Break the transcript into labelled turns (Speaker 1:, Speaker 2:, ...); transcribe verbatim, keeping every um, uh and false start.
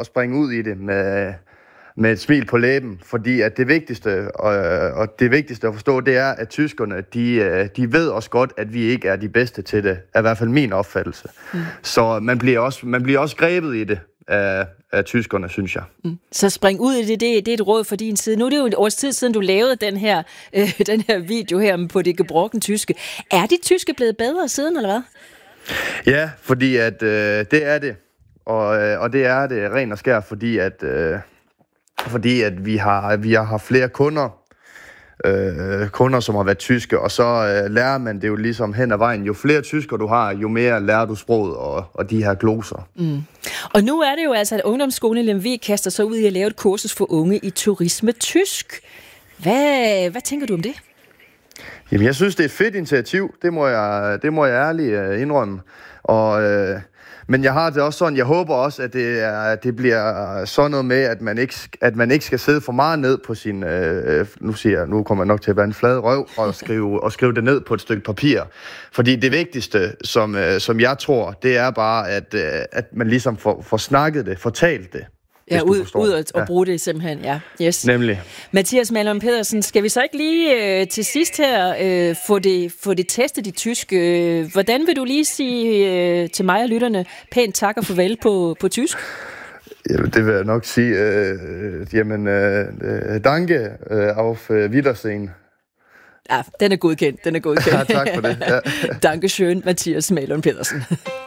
Speaker 1: at springe ud i det med, med et smil på læben, fordi at det vigtigste, og, og det vigtigste at forstå, det er, at tyskerne, de, de ved også godt, at vi ikke er de bedste til det, er i hvert fald min opfattelse. Mm. Så man bliver, også, man bliver også grebet i det af, af tyskerne, synes jeg. Mm.
Speaker 2: Så spring ud i det, det, det er et råd for din side. Nu er det jo et års tid siden, du lavede den her, øh, den her video her på det gebrokkne tyske. Er de tyske blevet bedre siden, eller hvad?
Speaker 1: Ja, fordi at øh, det er det. Og, øh, og det er det ren og skær, fordi at, øh, fordi at vi har, vi har haft flere kunder, øh, kunder, som har været tyske, og så øh, lærer man det jo ligesom hen ad vejen. Jo flere tysker du har, jo mere lærer du sproget og, og de her gloser.
Speaker 2: Mm. Og nu er det jo altså, at ungdomsskolen i Lemvig kaster sig ud i at lave et kursus for unge i turisme tysk. Hvad, hvad tænker du om det?
Speaker 1: Jamen, jeg synes, det er et fedt initiativ. Det må jeg, det må jeg ærligt uh, indrømme. Og, uh, men jeg har det også sådan, jeg håber også, at det, er, det bliver sådan noget med, at man ikke, at man ikke skal sidde for meget ned på sin, uh, nu siger jeg, nu kommer jeg nok til at være en flad røv, og skrive, og skrive det ned på et stykke papir. Fordi det vigtigste, som, uh, som jeg tror, det er bare, at, uh, at man ligesom får, får snakket det, fortalt det.
Speaker 2: Ja, ud, ud og, og bruge det simpelthen, ja. Yes.
Speaker 1: Nemlig.
Speaker 2: Mathias Malum Pedersen, skal vi så ikke lige øh, til sidst her øh, få, det, få det testet i tysk? Øh, hvordan vil du lige sige øh, til mig og lytterne pænt tak og farvel på, på tysk?
Speaker 1: Jamen, det vil jeg nok sige. Øh, jamen, øh, danke øh, auf Wiedersehen.
Speaker 2: Ja, den er godkendt, den er godkendt.
Speaker 1: Ja, tak for det. Ja.
Speaker 2: Dankeschön, Mathias Malum Pedersen.